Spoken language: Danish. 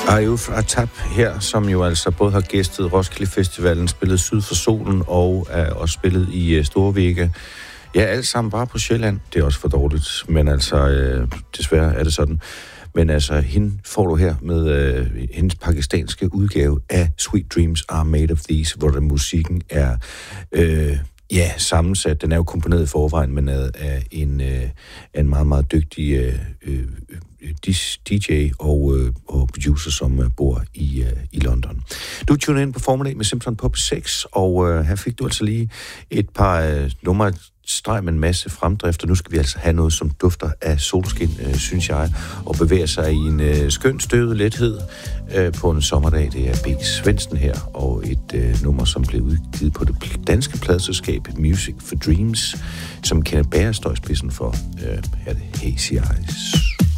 Arif Atab her, som jo altså både har gæstet Roskilde Festivalen, spillet Syd for Solen og er også spillet i Storvega. Ja, alt sammen bare på Sjælland. Det er også for dårligt, men altså desværre er det sådan. Men altså, hende får du her med hendes pakistanske udgave af Sweet Dreams Are Made of These, hvor der musikken er sammensat. Den er jo komponeret i forvejen, men af en meget, meget dygtig DJ og producer, som bor i London. Du tuner ind på Formiddag med Simpson på 6, og her fik du altså lige et par numre streg med en masse fremdrift, og nu skal vi altså have noget, som dufter af solskin, synes jeg, og bevæger sig i en skøn støvet lethed på en sommerdag. Det er B. Svendsen her, og et nummer, som blev udgivet på det danske pladeselskab Music for Dreams, som Kenneth Bager står i spidsen for. Her er det Hazy Eyes.